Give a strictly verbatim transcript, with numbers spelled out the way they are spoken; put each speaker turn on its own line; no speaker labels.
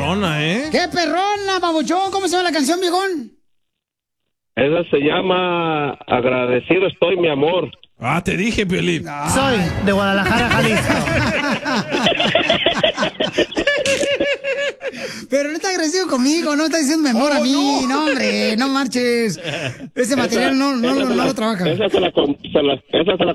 perrona, ¿eh?
¡Qué perrona, babuchón! ¿Cómo se llama la canción, viejón?
Esa se llama Agradecido estoy, mi amor.
Ah, te dije, Piolín.
Soy de Guadalajara, Jalisco.
Pero no está agradecido conmigo, no está diciendo mi amor
Oh,
a mí.
no.
No. hombre, no marches. Ese material no, no, no, no lo trabaja.
Esa se la, com- se la- esa se la